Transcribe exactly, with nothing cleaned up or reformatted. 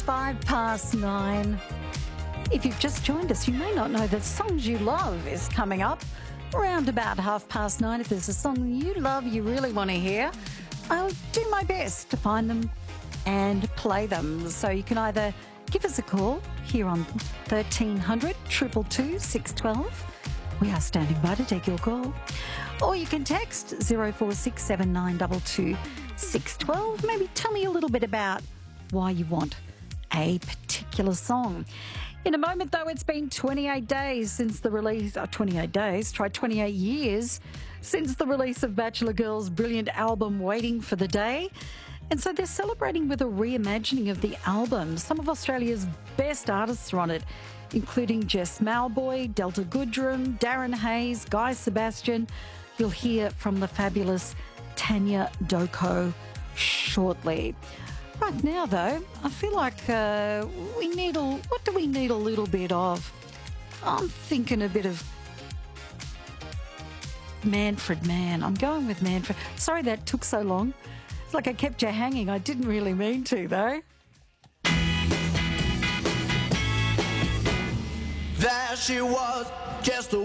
five past nine. If you've just joined us, you may not know that Songs You Love is coming up around about half past nine. If there's a song you love you really want to hear, I'll do my best to find them and play them. So you can either give us a call here on thirteen hundred, two two two, six one two. We are standing by to take your call. Or you can text zero four six seven nine two two six one two. Maybe tell me a little bit about why you want a particular song. In a moment, though, it's been twenty-eight days since the release, uh, twenty-eight days, try twenty-eight years since the release of Bachelor Girls' brilliant album, Waiting for the Day. And so they're celebrating with a reimagining of the album. Some of Australia's best artists are on it, including Jess Malboy, Delta Goodrem, Darren Hayes, Guy Sebastian. You'll hear from the fabulous Tanya Doko shortly. Right now, though, I feel like uh, we need a... What do we need a little bit of? I'm thinking a bit of Manfred Mann. I'm going with Manfred. Sorry that took so long. It's like I kept you hanging. I didn't really mean to, though. There she was, just a